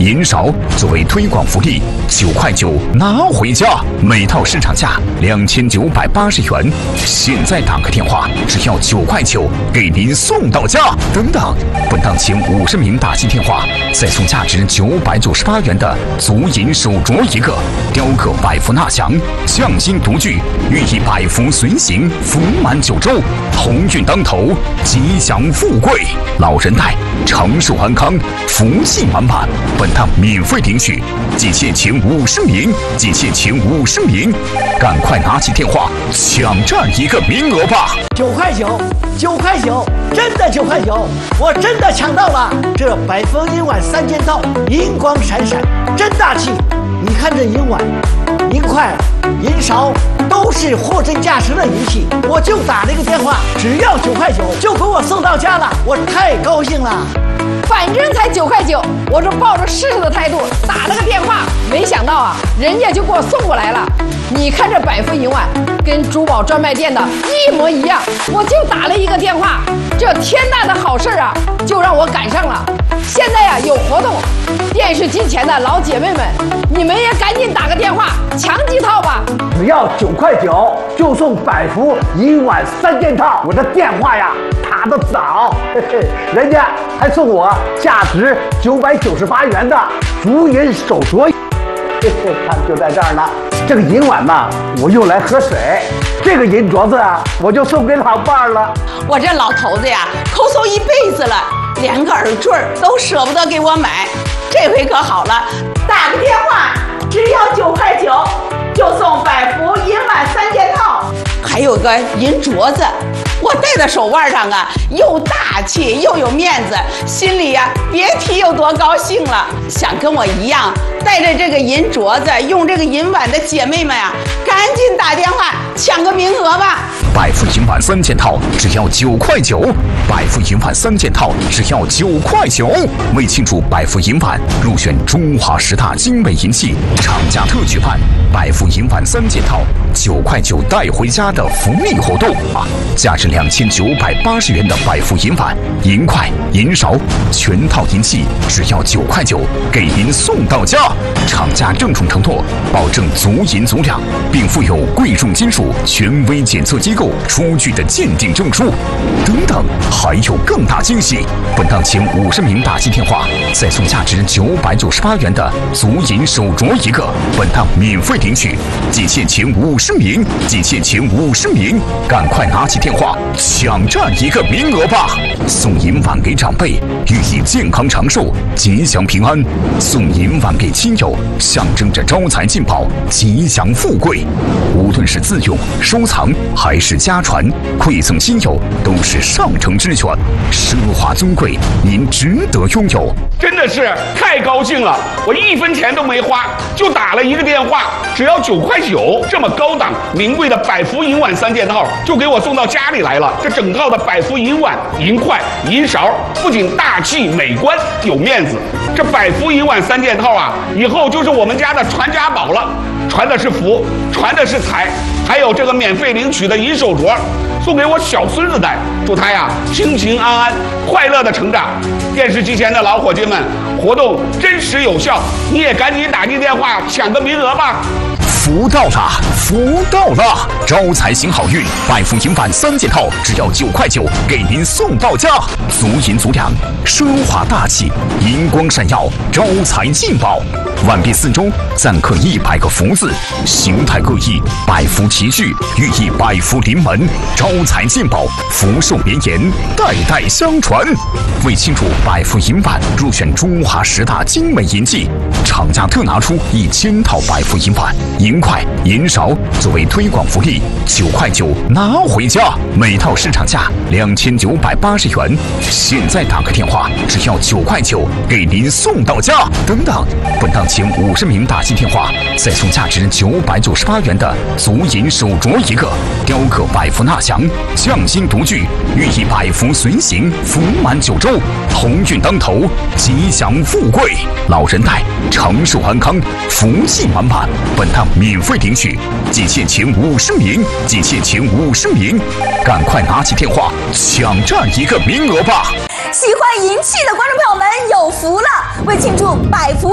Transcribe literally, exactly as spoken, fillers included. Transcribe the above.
银勺作为推广福利，九块九拿回家，每套市场价两千九百八十元，现在打个电话，只要九块九，给您送到家。等等，本档前五十名打进电话，再送价值九百九十八元的足银手镯一个，雕刻百福纳祥，匠心独具，寓意百福随行，福满九州，鸿运当头，吉祥富贵，老人带，长寿安康，福气满满。本档免费领取，仅限前五十名，仅限前五十名，赶快拿起电话抢占一个名额吧！ 九块九，九块九，真的九块九，我真的抢到了！这百福银碗三件套，银光闪闪，真大气！你看这银碗、银筷、银勺，都是货真价实的银器。我就打了一个电话，只要九块九，就给我送到家了，我太高兴了。 反正才九块九，我这抱着试试的态度打了个电话，没想到啊，人家就给我送过来了。你看这百福银碗跟珠宝专卖店的一模一样，我就打了一个电话，这天大的好事啊，就让我赶上了。现在呀、啊、有活动，电视机前的老姐妹们，你们也赶紧打个电话抢几套吧。 只要九块九就送百福银碗三件套，我的电话呀打得早，嘿嘿，人家还送我价值九百九十八元的足银手镯，嘿嘿，看就在这儿呢。这个银碗呢，我用来喝水；这个银镯子啊，我就送给老伴儿了。 我这老头子呀，抠搜一辈子了，连个耳坠都舍不得给我买。这回可好了，打个电话，只要九块九，就送百福银碗三件套，还有个银镯子。我戴在手腕上啊，又大气又有面子，心里呀、啊、别提有多高兴了。想跟我一样带着这个银镯子，用这个银碗的姐妹们啊，赶紧打电话抢个名额吧！ 百福银碗三件套只要九块九，百福银碗三件套只要九块九。为庆祝百福银碗入选中华十大精美银器，厂家特举办百福银碗三件套九块九带回家的福利活动啊！价值两千九百八十元的百福银碗、银筷、银勺，全套银器只要九块九，给您送到家。厂家郑重承诺，保证足银足量，并附有贵重金属权威检测机构出具的鉴定证书。等等，还有更大惊喜！本档前五十名打进电话，再送价值九百九十八元的足银手镯一个。本档免费领取，仅限前五十名，仅限前五十名，赶快拿起电话抢占一个名额吧！送银碗给长辈，寓意健康长寿、吉祥平安；送银碗给亲友，象征着招财进宝、吉祥富贵。无论是自用、收藏还是家传，馈赠亲友都是上乘之选，奢华尊贵，您值得拥有。 真的是太高兴了，我一分钱都没花，就打了一个电话，只要九块九，这么高档名贵的百福银碗三件套就给我送到家里来了。这整套的百福银碗、银筷、银勺不仅大气美观有面子，这百福银碗三件套啊，以后就是我们家的传家宝了，传的是福，传的是财，还有这个免费领取的银手镯，送给我小孙子戴，祝他呀平平安安、快乐的成长。电视机前的老伙计们，活动真实有效，你也赶紧打进电话抢个名额吧！ 福到了，福到了！招财行好运，百福银碗三件套只要九块九，给您送到家。足银足量，奢华大气，银光闪耀，招财进宝。碗壁四周錾刻一百个福字，形态各异，百福齐聚，寓意百福临门，招财进宝，福寿绵延，代代相传。为庆祝百福银碗入选中华十大精美银器，厂家特拿出一千套百福银碗、银筷、银勺作为推广福利，九块九拿回家，每套市场价两千九百八十元。现在打个电话，只要九块九，给您送到家。等等，本档前五十名打进电话，再送价值九百九十八元的足银手镯一个，雕刻百福纳祥，匠心独具，寓意百福随行，福满九州，鸿运当头，吉祥富贵，老人带，长寿安康，福气满满。本档免费领取，仅限前五十名，仅限前五十名，赶快拿起电话抢占一个名额吧！ 喜欢银器的观众朋友们有福了，为庆祝百福